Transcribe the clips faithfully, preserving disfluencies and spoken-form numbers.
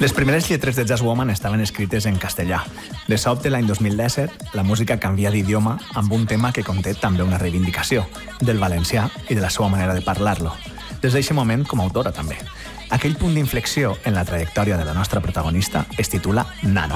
Les primeres lletres de Jazz Woman estaven escrites en castellà. De sobte, l'any dos mil disset, la música canvia d'idioma amb un tema que conté també una reivindicació, del valencià i de la seva manera de parlar-lo. Des d'aquest moment, com a autora també. Aquell punt d'inflexió en la trajectòria de la nostra protagonista es titula Nano.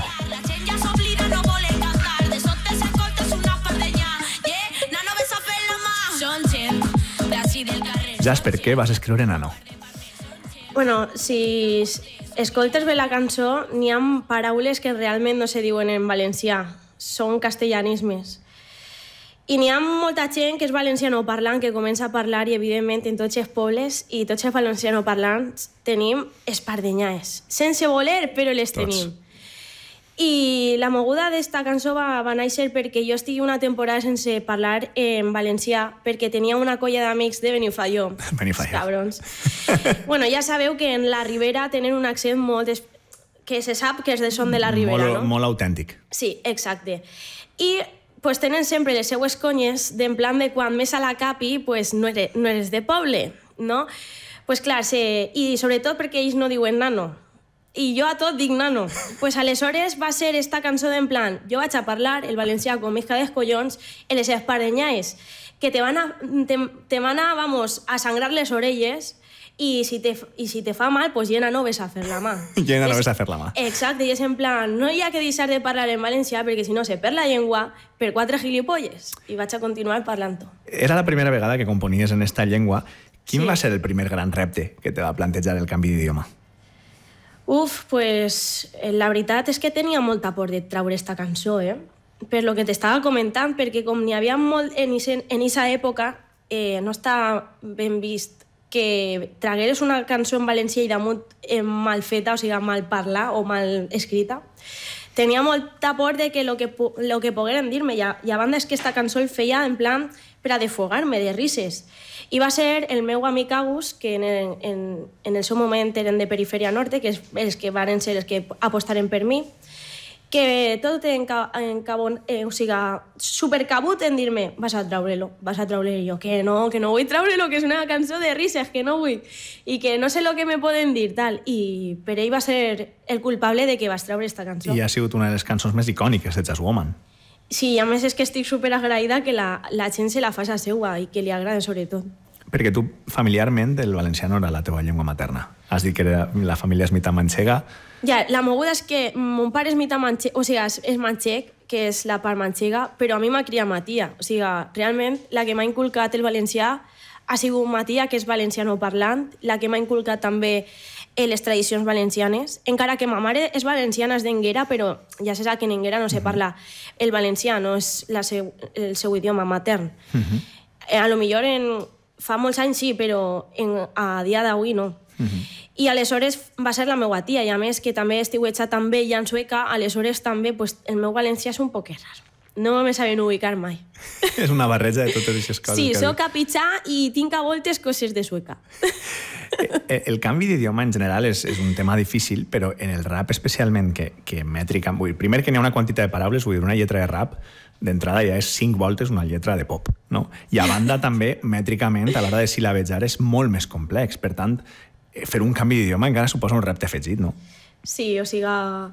Jazz, per què vas escriure Nano? Bueno, si escoltes bé la cançó, n'hi ha paraules que realment no se diuen en valencià, són castellanismes. I n'hi ha molta gent que és valencianoparlant, que comença a parlar, i evidentment en tots els pobles i tots els valencianoparlants tenim espardenyaes. Sense voler, però les tots tenim. I la moguda d'esta cançó va, va néixer perquè jo estigui una temporada sense parlar en valencià, perquè tenia una colla d'amics de Benifaió. Benifaió. Cabrons. Bueno, ja sabeu que en la Ribera tenen un accent molt... Es... que se sap que és de son de la Ribera, molt, no? Molt autèntic. Sí, exacte. I pues, tenen sempre les seues conyes d'en plan de quan més a la capi pues, no, eres, no eres de poble, no? Pues clar, se... i sobretot perquè ells no diuen nano. I jo a tot dic nano. Pues aleshores va ser esta cançó d'en plan, jo vaig a parlar el valencià com misca dels collons en les espardenyaes, que te van a, te, te van a, vamos, a sangrar les orelles i si te, i si te fa mal, pues llena no ves a fer la mà. Llena no ves a fer la mà. Exacte, i és en plan, no hi ha que deixar de parlar en valencià perquè si no se perd la llengua per quatre gilipolles. I vaig a continuar parlant-ho. Era la primera vegada que componies en esta llengua. Quin sí. va ser el primer gran repte que te va plantejar el canvi d'idioma? Uf, pues la veritat és que tenia molta por de traure esta cançó, eh? Per lo que t'estava comentant, perquè com n'hi havia molt en aquesta època, eh, no està ben vist que tragueres una cançó en valencià i damunt eh, mal feta, o sigui, mal parlar o mal escrita. Tenia molta por de que lo que, lo que pogueren dir-me, i a, i a banda és que esta cançó el feia en plan per a defogar-me de rises. I va ser el meu amic Agus, que en el, en, en el seu moment eren de Perifèria Norte, que és els que van ser els que apostaren per mi, que tot enca, encabon, eh, o sigui, supercabut en dir-me vas a traure-lo, vas a traure-lo. Jo, que no, que no vull traure-lo, que és una cançó de rises, que no vull, i que no sé lo que me poden dir, tal. I per ell va ser el culpable de que vas traure esta cançó. I ha sigut una de les cançons més icòniques de Jazz Woman. Sí, a més és que estic superagraïda que la, la gent se la faci seua i que li agrada sobretot. Perquè tu, familiarment, el valencià no era la teva llengua materna. Has dit que era, la família és mitad manxega. Ja, la moguda és que mon pare és mitad manxeg, o sigui, és manxeg, que és la part manxega, però a mi m'ha criat ma tia. O sigui, realment, la que m'ha inculcat el valencià ha sigut ma tia, que és valenciano parlant, la que m'ha inculcat també les tradicions valencianes, encara que ma mare és valenciana, és d'Enguera, però ja se sap que en Enguera no se parla el valencià, no és la seu, el seu idioma matern. Uh-huh. eh, a lo millor en, fa molts anys sí, però en, a dia d'avui no. Uh-huh. I aleshores va ser la meva tia, i a més que també estiuetja també ja en sueca, aleshores també pues, el meu valencià és un poc raro. No me saben ubicar mai. És una barreja de totes aquestes coses. Sí, soc capitxà i tinc a voltes coses de sueca. El canvi d'idioma en general és, és un tema difícil, però en el rap especialment, que, que mètrica... Vull dir, primer que n'hi ha una quantitat de paraules, vull dir, una lletra de rap, d'entrada ja és cinc voltes una lletra de pop, no? I a banda també, mètricament, a l'hora de silabejar és molt més complex. Per tant, fer un canvi d'idioma encara suposa un repte afegit, no? Sí, o sigui...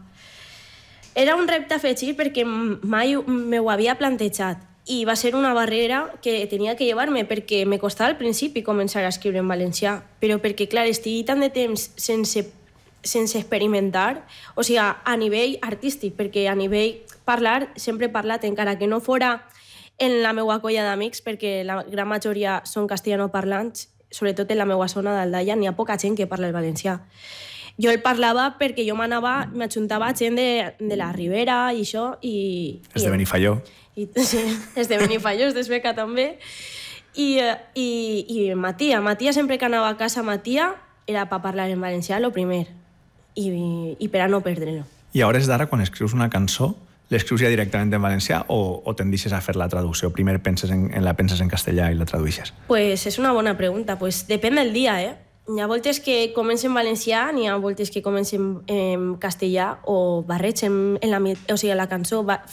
Era un repte afegit perquè mai m'ho havia plantejat i va ser una barrera que tenia que llevar-me perquè me costava al principi començar a escriure en valencià, però perquè, clar, estigui tant de temps sense, sense experimentar, o sigui, a nivell artístic, perquè a nivell parlar sempre he parlat, encara que no fora en la meva colla d'amics, perquè la gran majoria són castellanoparlants, sobretot en la meva zona d'Aldaia, n'hi ha poca gent que parla el valencià. Jo el parlava perquè jo m'anava, m'ajuntava gent de, de la Ribera i això, i... És de Benifaió. I, sí, és de Benifaió, és de Sueca també. I, i, i ma tia, ma tia sempre que anava a casa, ma tia era per parlar en valencià, lo primer, i, i per a no perdre-lo. I a hores d'ara, quan escrius una cançó, l'escrius ja directament en valencià o, o tendixes a fer la traducció? Primer penses en, en la penses en castellà i la traduixes? Pues és una bona pregunta. Pues depèn del dia, eh? Hi ha voltes que comencen en valencià, n'hi ha voltes que comencen en castellà o barregen en la, o sigui, la cançó,